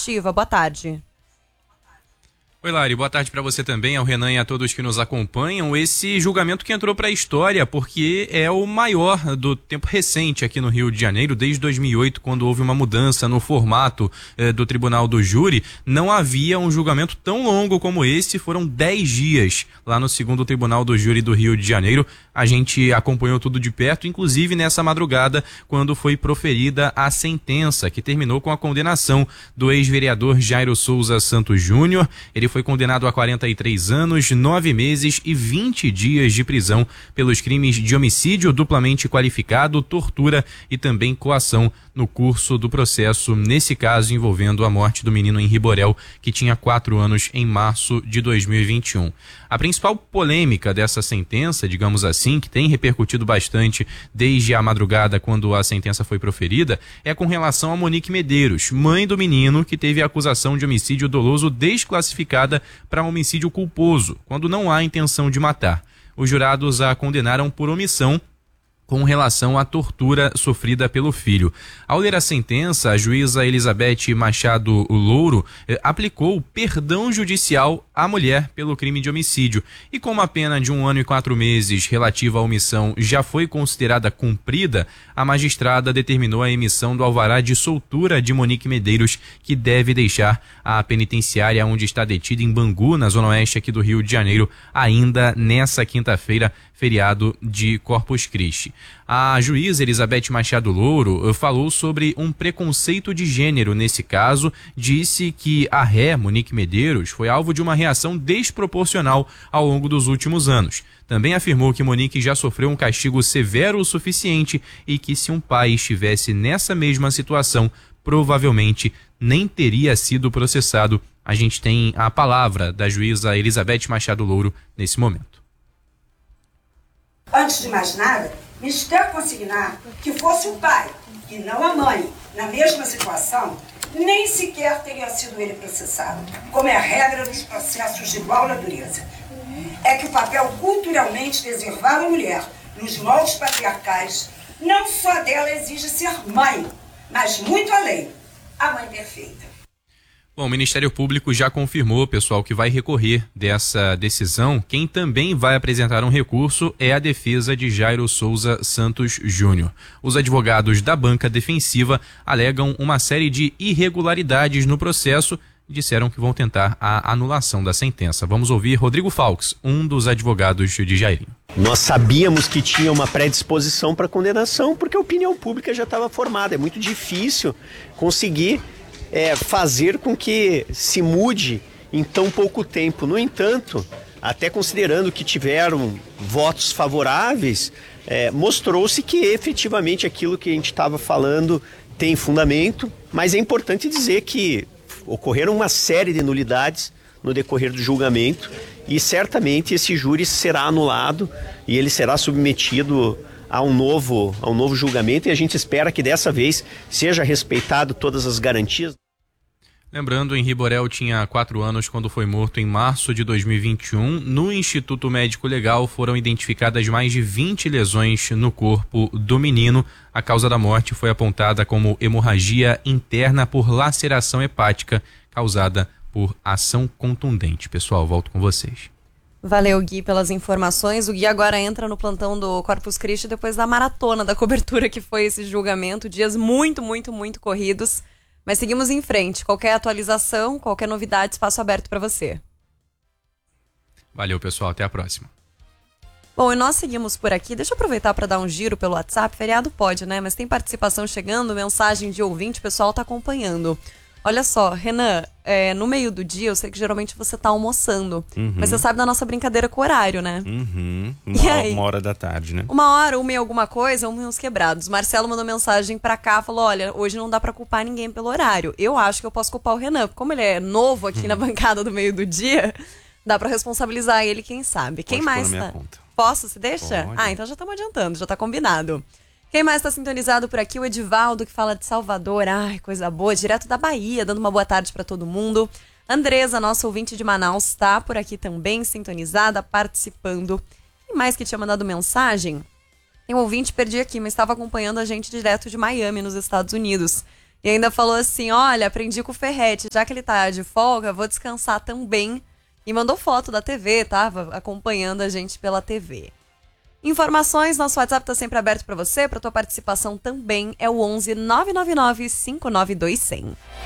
Educativa. Boa tarde. Oi, Lari, boa tarde para você também, ao Renan e a todos que nos acompanham. Esse julgamento que entrou para a história porque é o maior do tempo recente aqui no Rio de Janeiro, desde 2008, quando houve uma mudança no formato do Tribunal do Júri. Não havia um julgamento tão longo como esse, foram 10 dias lá no 2º Tribunal do Júri do Rio de Janeiro. A gente acompanhou tudo de perto, inclusive nessa madrugada, quando foi proferida a sentença, que terminou com a condenação do ex-vereador Jairo Souza Santos Júnior. Ele foi condenado a 43 anos, 9 meses e 20 dias de prisão pelos crimes de homicídio duplamente qualificado, tortura e também coação no curso do processo, nesse caso envolvendo a morte do menino Henri Borel, que tinha 4 anos em março de 2021. A principal polêmica dessa sentença, digamos assim, que tem repercutido bastante desde a madrugada quando a sentença foi proferida, é com relação a Monique Medeiros, mãe do menino que teve a acusação de homicídio doloso desclassificada para homicídio culposo, quando não há intenção de matar. Os jurados a condenaram por omissão com relação à tortura sofrida pelo filho. Ao ler a sentença, a juíza Elizabeth Machado Louro aplicou perdão judicial à mulher pelo crime de homicídio. E como a pena de 1 ano e 4 meses relativa à omissão já foi considerada cumprida, a magistrada determinou a emissão do alvará de soltura de Monique Medeiros, que deve deixar a penitenciária onde está detida em Bangu, na zona oeste aqui do Rio de Janeiro, ainda nessa quinta-feira, feriado de Corpus Christi. A juíza Elizabeth Machado Louro falou sobre um preconceito de gênero nesse caso, disse que a ré, Monique Medeiros, foi alvo de uma reação desproporcional ao longo dos últimos anos. Também afirmou que Monique já sofreu um castigo severo o suficiente e que se um pai estivesse nessa mesma situação, provavelmente nem teria sido processado. A gente tem a palavra da juíza Elizabeth Machado Louro nesse momento. Antes de mais nada, me quer consignar que fosse o pai e não a mãe, na mesma situação, nem sequer teria sido ele processado, como é a regra dos processos de igual natureza. É que o papel culturalmente reservado à mulher, nos moldes patriarcais, não só dela exige ser mãe, mas muito além, a mãe perfeita. Bom, o Ministério Público já confirmou, pessoal, que vai recorrer dessa decisão. Quem também vai apresentar um recurso é a defesa de Jairo Souza Santos Júnior. Os advogados da banca defensiva alegam uma série de irregularidades no processo e disseram que vão tentar a anulação da sentença. Vamos ouvir Rodrigo Falks, um dos advogados de Jairinho. Nós sabíamos que tinha uma predisposição para condenação porque a opinião pública já estava formada. É muito difícil conseguir fazer com que se mude em tão pouco tempo. No entanto, até considerando que tiveram votos favoráveis, mostrou-se que efetivamente aquilo que a gente estava falando tem fundamento, mas é importante dizer que ocorreram uma série de nulidades no decorrer do julgamento e certamente esse júri será anulado e ele será submetido a um novo julgamento, e a gente espera que dessa vez seja respeitado todas as garantias. Lembrando, Henri Borel tinha 4 anos quando foi morto em março de 2021. No Instituto Médico Legal foram identificadas mais de 20 lesões no corpo do menino. A causa da morte foi apontada como hemorragia interna por laceração hepática causada por ação contundente. Pessoal, volto com vocês. Valeu, Gui, pelas informações. O Gui agora entra no plantão do Corpus Christi depois da maratona da cobertura que foi esse julgamento. Dias muito corridos. Mas seguimos em frente. Qualquer atualização, qualquer novidade, espaço aberto para você. Valeu, pessoal. Até a próxima. Bom, e nós seguimos por aqui. Deixa eu aproveitar para dar um giro pelo WhatsApp. Feriado pode, né? Mas tem participação chegando, mensagem de ouvinte, o pessoal tá acompanhando. Olha só, Renan, no meio do dia, eu sei que geralmente você tá almoçando, mas você sabe da nossa brincadeira com o horário, né? Uma hora da tarde, né? 1h, 1 e alguma coisa, 1 e uns quebrados. Marcelo mandou mensagem pra cá, falou, olha, hoje não dá pra culpar ninguém pelo horário. Eu acho que eu posso culpar o Renan, porque como ele é novo aqui na bancada do meio do dia, dá pra responsabilizar ele, quem sabe. Quem mais tá? Posso, se deixa? Pode. Então já estamos adiantando, já tá combinado. Quem mais está sintonizado por aqui? O Edivaldo, que fala de Salvador. Ai, coisa boa. Direto da Bahia, dando uma boa tarde para todo mundo. Andresa, nossa ouvinte de Manaus, está por aqui também, sintonizada, participando. Quem mais que tinha mandado mensagem? Tem um ouvinte, perdi aqui, mas estava acompanhando a gente direto de Miami, nos Estados Unidos. E ainda falou assim, olha, aprendi com o Ferretti, já que ele tá de folga, vou descansar também. E mandou foto da TV, tava acompanhando a gente pela TV. Informações, nosso WhatsApp tá sempre aberto para você, para tua participação também, é o 11 999 592 100.